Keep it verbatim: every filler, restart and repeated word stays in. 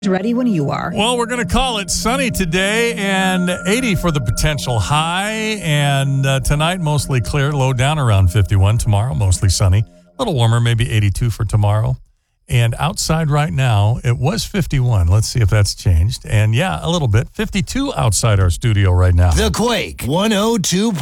Ready when you are. Well, we're going to call it sunny today and eighty for the potential high. And uh, tonight, mostly clear, low down around fifty-one. Tomorrow, mostly sunny. A little warmer, maybe eighty-two for tomorrow. And outside right now, it was fifty-one. Let's see if that's changed. And yeah, a little bit. fifty-two outside our studio right now. The Quake one oh two.